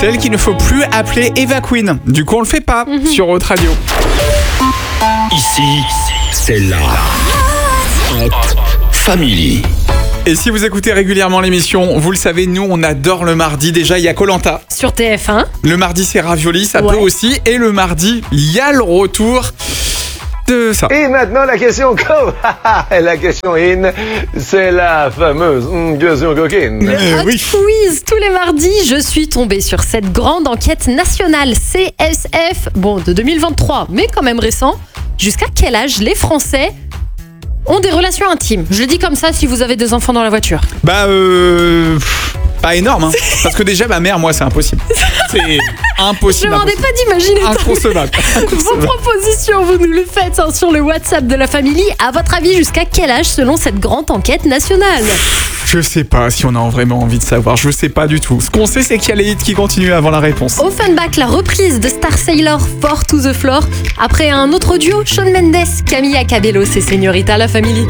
officiel qu'il ne faut plus appeler Eva Queen. Du coup, on le fait pas sur Haute Radio. Ici, c'est la Haute Family. Et si vous écoutez régulièrement l'émission, vous le savez, nous, on adore le mardi. Déjà, il y a Koh-Lanta. Sur TF1. Le mardi, c'est Ravioli, ça Ouais. peut aussi. Et le mardi, il y a le retour de ça. Et maintenant, la question co. La question in, c'est la fameuse question coquine. Hot oui. Quiz, tous les mardis, je suis tombée sur cette grande enquête nationale CSF, de 2023, mais quand même récent. Jusqu'à quel âge les Français ont des relations intimes? Je le dis comme ça si vous avez des enfants dans la voiture. Pas énorme, hein. Parce que déjà, ma mère, moi, c'est impossible. C'est Je impossible. ne m'en ai pas d'imaginer. Inconcevable. Vos propositions, vous nous le faites sur le WhatsApp de la famille. À votre avis, jusqu'à quel âge selon cette grande enquête nationale? Je sais pas si on a vraiment envie de savoir. Je sais pas du tout. Ce qu'on sait, c'est qu'il y a les hits qui continuent avant la réponse. Offenbach, la reprise de Star Sailor, Four to the Floor. Après un autre duo, Shawn Mendes, Camila Cabello, c'est Señorita la famille.